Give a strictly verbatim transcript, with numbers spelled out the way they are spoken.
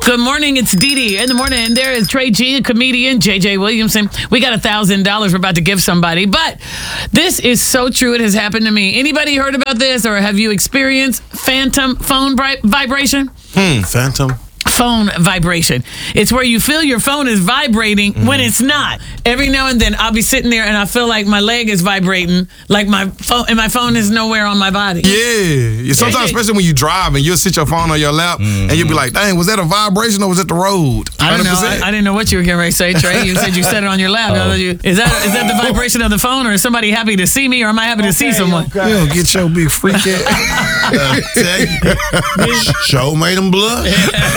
Good morning, it's Dee Dee. In the morning, and there is Trey G, a comedian, J J Williamson. We got one thousand dollars we're about to give somebody. But this is so true. It has happened to me. Anybody heard about this, or have you experienced phantom phone bri- vibration? Hmm, phantom? Phone vibration. It's where you feel your phone is vibrating mm. when it's not. Every now and then I'll be sitting there and I feel like my leg is vibrating, like my phone, and my phone is nowhere on my body. Yeah. Sometimes, especially when you drive and you'll sit your phone on your lap mm-hmm. and you'll be like, dang, was that a vibration or was it the road? I don't know. I, I didn't know what you were getting ready to say, Trey. You said you set it on your lap. Oh. You, is that is that the vibration of the phone, or is somebody happy to see me, or am I happy okay, to see someone? Okay. You don't get your big freak ass. uh, Show made them blood.